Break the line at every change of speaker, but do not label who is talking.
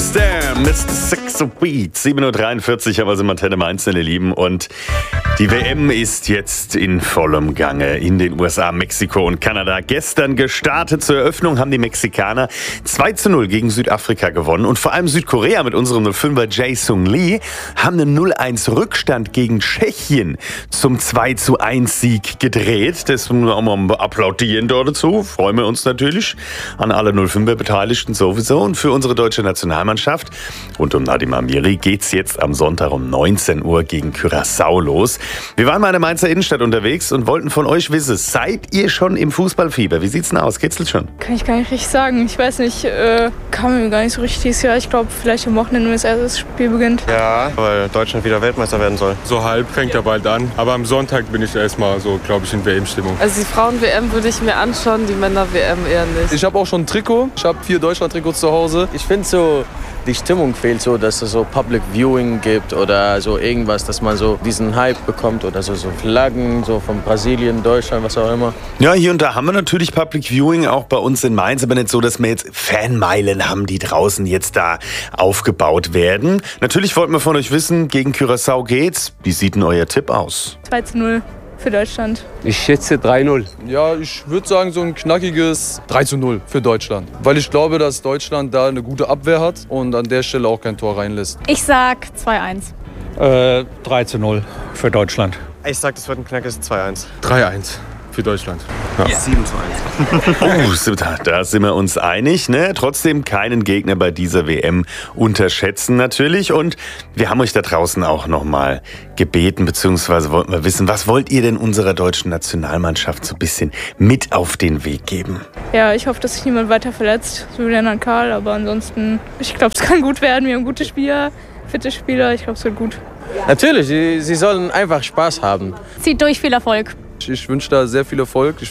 Amsterdam, Mr. Six of Weed. 7.43 Uhr, aber sind wir Antenne Mainz, meine Lieben. Und die WM ist jetzt in vollem Gange in den USA, Mexiko und Kanada. Gestern gestartet. Zur Eröffnung haben die Mexikaner 2:0 gegen Südafrika gewonnen. Und vor allem Südkorea mit unserem 05er Jae-Sung Lee haben einen 0:1 Rückstand gegen Tschechien zum 2:1 Sieg gedreht. Das müssen wir auch mal applaudieren dort dazu. Freuen wir uns natürlich an alle 05er Beteiligten sowieso. Und für unsere deutsche Nationalmannschaft rund um Nadim Amiri geht's jetzt am Sonntag um 19 Uhr gegen Curaçao los. Wir waren mal in der Mainzer Innenstadt unterwegs und wollten von euch wissen, seid ihr schon im Fußballfieber? Wie sieht's denn aus? Kitzelt schon?
Kann ich gar nicht richtig sagen. Ich weiß nicht, kam mir gar nicht so richtig dieses Jahr. Ich glaube, vielleicht am Wochenende, wenn das erste Spiel beginnt.
Ja, weil Deutschland wieder Weltmeister werden soll.
So halb, fängt ja bald an. Aber am Sonntag bin ich erstmal so, glaube ich, in WM-Stimmung.
Also die Frauen-WM würde ich mir anschauen, die Männer-WM eher nicht.
Ich habe auch schon ein Trikot. Ich habe 4 Deutschland-Trikots zu Hause.
Ich finde so, die Stimmung fehlt so, dass es so Public Viewing gibt oder so irgendwas, dass man so diesen Hype bekommt oder so Flaggen, so von Brasilien, Deutschland, was auch immer.
Ja, hier und da haben wir natürlich Public Viewing, auch bei uns in Mainz, aber nicht so, dass wir jetzt Fanmeilen haben, die draußen jetzt da aufgebaut werden. Natürlich wollten wir von euch wissen, gegen Curaçao geht's. Wie sieht denn euer Tipp aus?
2:0 für Deutschland.
Ich schätze 3:0.
Ja, ich würde sagen so ein knackiges 3:0 für Deutschland. Weil ich glaube, dass Deutschland da eine gute Abwehr hat und an der Stelle auch kein Tor reinlässt.
Ich sag 2:1.
3:0 für Deutschland.
Ich sag, das wird ein knackiges 2:1.
3:1 für Deutschland. Ja.
7:1.
Da sind wir uns einig, ne? Trotzdem keinen Gegner bei dieser WM unterschätzen natürlich. Und wir haben euch da draußen auch nochmal gebeten, beziehungsweise wollten wir wissen, was wollt ihr denn unserer deutschen Nationalmannschaft so ein bisschen mit auf den Weg geben?
Ja, ich hoffe, dass sich niemand weiter verletzt, so wie Lennart Karl. Aber ansonsten, ich glaube, es kann gut werden. Wir haben gute Spieler, fitte Spieler. Ich glaube, es wird gut.
Natürlich, sie sollen einfach Spaß haben.
Zieht durch, viel Erfolg.
Ich wünsche da sehr viel Erfolg. Ich